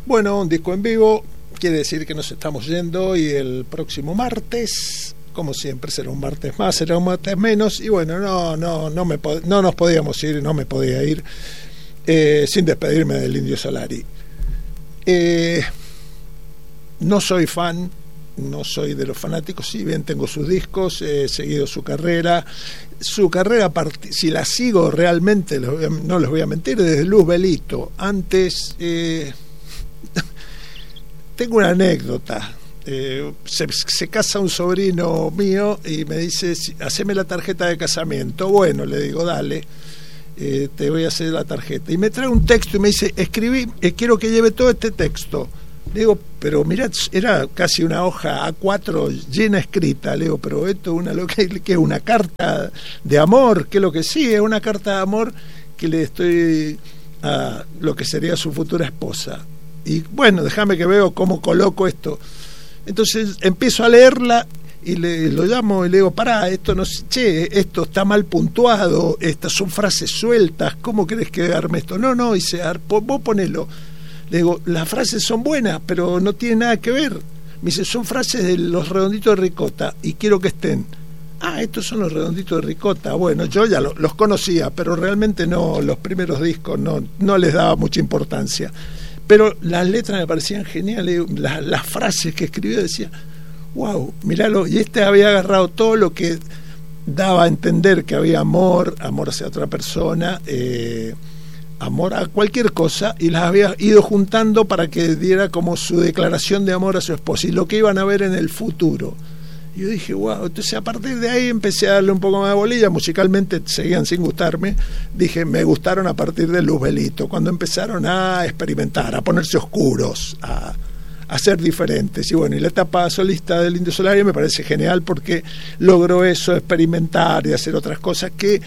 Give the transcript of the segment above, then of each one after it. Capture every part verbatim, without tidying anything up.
Bueno, un disco en vivo quiere decir que nos estamos yendo, y el próximo martes, como siempre, será un martes más, será un martes menos, y bueno, no no no me no nos podíamos ir, no me podía ir eh, sin despedirme del Indio Solari. Eh, no soy fan, no soy de los fanáticos, si bien tengo sus discos, he seguido su carrera, su carrera, si la sigo realmente, no les voy a mentir, desde Luzbelito. Antes, eh, tengo una anécdota. Eh, se, se casa un sobrino mío y me dice, haceme la tarjeta de casamiento. Bueno, le digo, dale, eh, te voy a hacer la tarjeta. Y me trae un texto y me dice, escribí, eh, quiero que lleve todo este texto. Le digo, pero mirá, era casi una hoja A cuatro llena escrita. Le digo, pero esto es una, lo que, que es una carta de amor, que lo que sí, es una carta de amor que le estoy a lo que sería su futura esposa. Y bueno, déjame que veo cómo coloco esto. Entonces empiezo a leerla y le, lo llamo y le digo, pará, esto no, che, esto está mal puntuado, estas son frases sueltas, ¿cómo querés que arme esto? No, no, dice, vos ponelo. Le digo, las frases son buenas, pero no tiene nada que ver. Me dice, son frases de los Redonditos de Ricota y quiero que estén. Ah, estos son los Redonditos de Ricota. Bueno, yo ya lo, los conocía, pero realmente no, los primeros discos no, no les daba mucha importancia. Pero las letras me parecían geniales, las, las frases que escribió, decía, wow, míralo, y este había agarrado todo lo que daba a entender que había amor, amor hacia otra persona, eh, amor a cualquier cosa, y las había ido juntando para que diera como su declaración de amor a su esposa y lo que iban a ver en el futuro. Y yo dije, wow, entonces a partir de ahí empecé a darle un poco más de bolilla. Musicalmente seguían sin gustarme, dije, me gustaron a partir de Luzbelito, cuando empezaron a experimentar, a ponerse oscuros, a, a ser diferentes. Y bueno, y la etapa solista del Indio Solari me parece genial porque logró eso, experimentar y hacer otras cosas que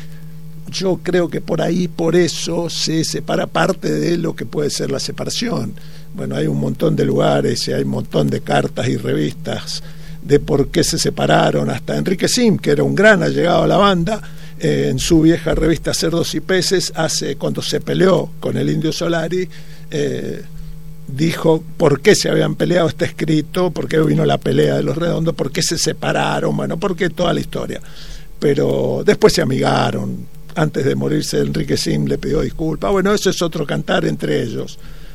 yo creo que por ahí, por eso se separa parte de lo que puede ser la separación. Bueno, hay un montón de lugares y hay un montón de cartas y revistas de por qué se separaron. Hasta Enrique Sim, que era un gran allegado a la banda, eh, en su vieja revista Cerdos y Peces, hace, cuando se peleó con el Indio Solari, eh, dijo por qué se habían peleado, está escrito, por qué vino la pelea de los Redondos, por qué se separaron, bueno, por qué toda la historia. Pero después se amigaron. Antes de morirse, Enrique Sim le pidió disculpas. Bueno, eso es otro cantar entre ellos.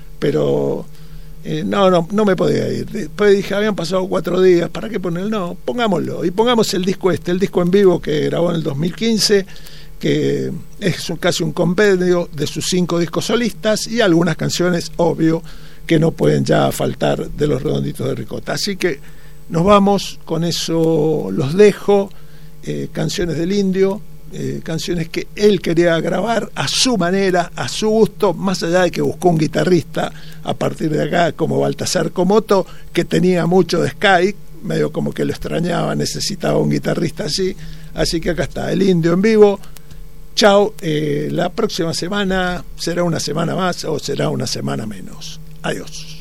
Pero eh, no, no, no me podía ir. Después dije, habían pasado cuatro días, ¿para qué ponerlo? No, pongámoslo. Y pongamos el disco este, el disco en vivo que grabó en el dos mil quince, que es un, casi un compendio de sus cinco discos solistas y algunas canciones, obvio, que no pueden ya faltar de los Redonditos de Ricota. Así que nos vamos, con eso los dejo. Eh, canciones del Indio. Eh, canciones que él quería grabar a su manera, a su gusto, más allá de que buscó un guitarrista a partir de acá como Baltasar Comoto, que tenía mucho de Sky, medio como que lo extrañaba, necesitaba un guitarrista así. Así que acá está, el Indio en vivo. Chao, eh, la próxima semana será una semana más o será una semana menos. Adiós.